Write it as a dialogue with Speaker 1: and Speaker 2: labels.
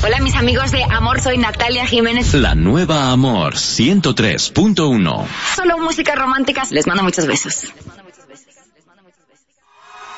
Speaker 1: Hola, mis amigos de Amor, soy Natalia Jiménez.
Speaker 2: La nueva Amor 103.1.
Speaker 1: Solo música romántica. Les mando muchos besos.